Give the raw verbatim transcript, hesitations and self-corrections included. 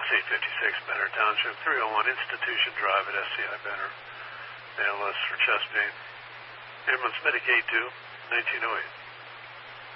Box eight fifty-six, Benner Township, three oh one Institution Drive at S C I Benner. A L S for chest pain. Ambulance Medicaid two, nineteen oh eight.